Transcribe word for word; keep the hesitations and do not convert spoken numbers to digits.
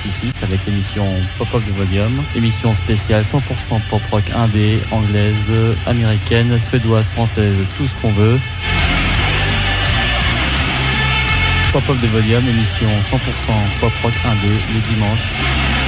six avec l'émission Pop-Up de Volume. Émission spéciale cent pour cent pop-rock indé, anglaise, américaine, suédoise, française, tout ce qu'on veut. Pop-Up de Volume, émission cent pour cent pop-rock indé, les dimanches.